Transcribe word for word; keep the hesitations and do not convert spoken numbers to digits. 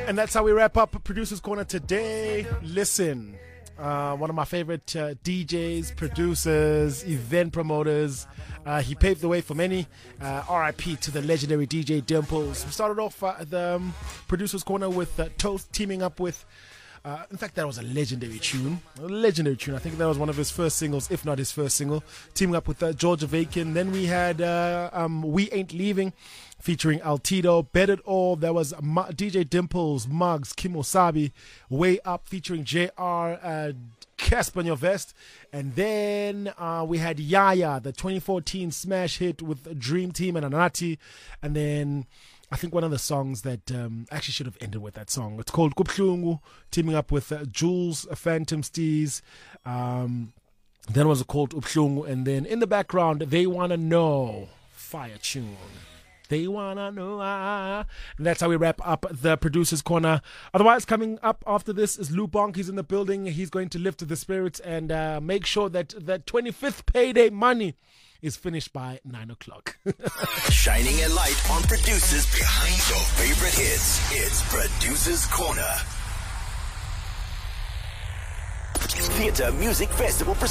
And that's how we wrap up Producers Corner today. Listen, uh, one of my favorite uh, D Js, producers, event promoters. Uh, he paved the way for many. Uh, R I P to the legendary D J Dimples. We started off uh, the um, Producers Corner with uh, Toast teaming up with Uh, in fact, that was a legendary tune. A legendary tune. I think that was one of his first singles, if not his first single. Teaming up with uh, Georgia Vakin. Then we had uh, um, We Ain't Leaving featuring Altido. Bet It All. That was Ma- D J Dimples, Muggs, Kim Osabi. Way Up featuring J R. Uh, Casper on Your Vest. And then uh, we had Yaya, the twenty fourteen smash hit with Dream Team and Anati. And then I think one of the songs that um, actually should have ended with that song. It's called Kubhlungu, teaming up with uh, Jules, uh, Phantom Steez. Um, then was called Ubhlungu. And then in the background, They Wanna Know, fire tune. They wanna know. Ah. And that's how we wrap up the Producers Corner. Otherwise, coming up after this is Lou Bonk. He's in the building. He's going to lift the spirits and uh, make sure that that twenty-fifth payday money is finished by nine o'clock. Shining a light on producers behind your favorite hits. It's Producers Corner. Theatre Music Festival presents